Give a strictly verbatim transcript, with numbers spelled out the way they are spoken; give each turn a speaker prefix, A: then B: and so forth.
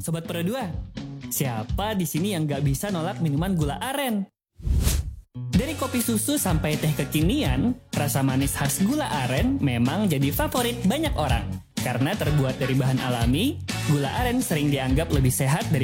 A: Sobat Pro dua, siapa di sini yang gak bisa nolak minuman gula aren? Dari kopi susu sampai teh kekinian, rasa manis khas gula aren memang jadi favorit banyak orang. Karena terbuat dari bahan alami, gula aren sering dianggap lebih sehat dari